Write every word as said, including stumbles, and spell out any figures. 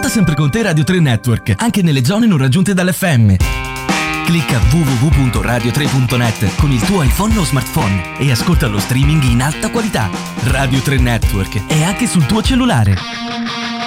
Porta sempre con te Radio tre Network, anche nelle zone non raggiunte dall'F M. Clicca w w w punto radio tre punto net con il tuo iPhone o smartphone e ascolta lo streaming in alta qualità. Radio tre Network è anche sul tuo cellulare.